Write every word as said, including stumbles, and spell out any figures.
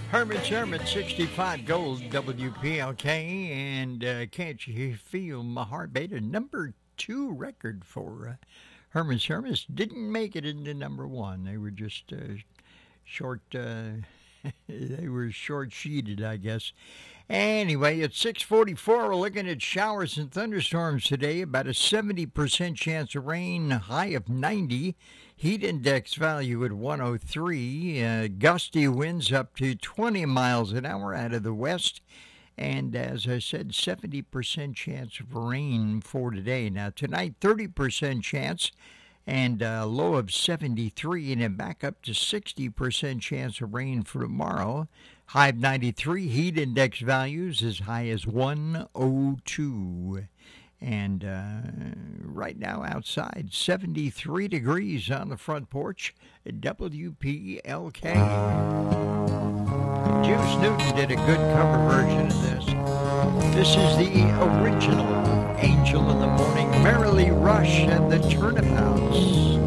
Herman Sherman, sixty-five Gold, W P L K, and uh, Can't You Feel My Heart Beat, a number two record for uh, Herman Sherman. Didn't make it into number one. They were just uh, short, uh, they were short-sheeted, I guess. Anyway, at six forty-four, we're looking at showers and thunderstorms today, about a seventy percent chance of rain, high of ninety. Heat index value at one oh three. Uh, gusty winds up to twenty miles an hour out of the west. And as I said, seventy percent chance of rain for today. Now, tonight, thirty percent chance and a low of seventy-three. And then back up to sixty percent chance of rain for tomorrow. High of ninety-three. Heat index values as high as one oh two. And uh, right now outside, seventy-three degrees on the front porch at W P L K. Juice Newton did a good cover version of this. This is the original Angel in the Morning, Merrily Rush and the Turnabouts.